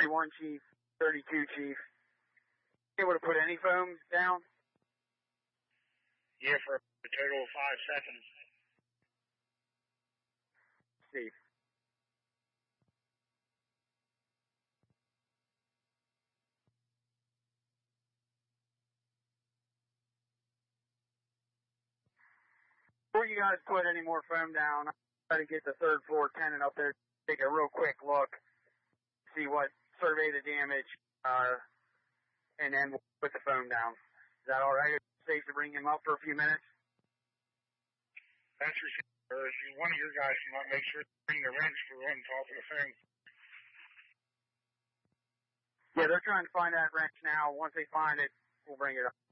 41 Chief, 32 Chief. Able to put any foam down? Yeah, for a total of 5 seconds. Steve. Before you guys put any more foam down, I'll try to get the third floor tenant up there, take a real quick look, see what, survey the damage, and then we'll put the foam down. Is that alright? Is it safe to bring him up for a few minutes? That's for sure. If one of your guys can make sure to bring the wrench for on top of the foam. Yeah, they're trying to find that wrench now. Once they find it, we'll bring it up.